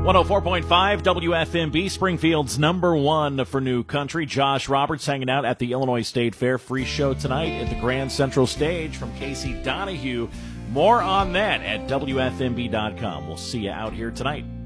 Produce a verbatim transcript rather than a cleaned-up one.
one oh four point five W F M B, Springfield's number one for new country. Josh Roberts hanging out at the Illinois State Fair. Free show tonight at the Grand Central Stage from Casey Donahue. More on that at W F M B dot com. We'll see you out here tonight.